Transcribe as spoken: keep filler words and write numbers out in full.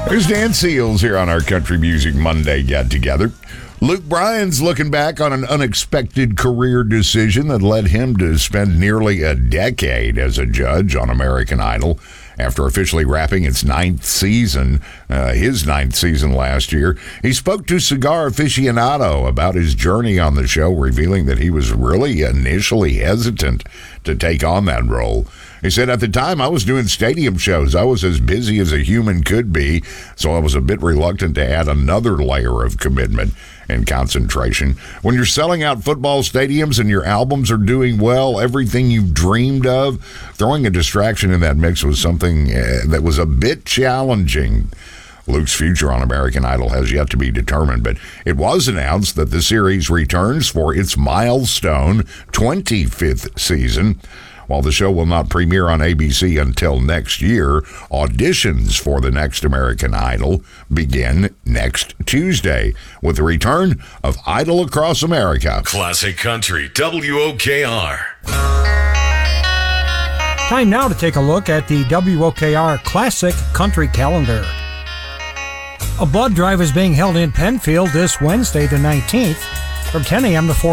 Here's Dan Seals here on our Country Music Monday Get Together. Luke Bryan's looking back on an unexpected career decision that led him to spend nearly a decade as a judge on American Idol. After officially wrapping its ninth season, uh, his ninth season last year, he spoke to Cigar Aficionado about his journey on the show, revealing that he was really initially hesitant to take on that role. He said, at the time, I was doing stadium shows. I was as busy as a human could be, so I was a bit reluctant to add another layer of commitment and concentration. When you're selling out football stadiums and your albums are doing well, everything you've dreamed of, throwing a distraction in that mix was something uh, that was a bit challenging. Luke's future on American Idol has yet to be determined, but it was announced that the series returns for its milestone twenty-fifth season. While the show will not premiere on A B C until next year, auditions for the next American Idol begin next Tuesday with the return of Idol Across America. Classic Country, W O K R. Time now to take a look at the W O K R Classic Country Calendar. A blood drive is being held in Penfield this Wednesday, the nineteenth, from ten a.m. to four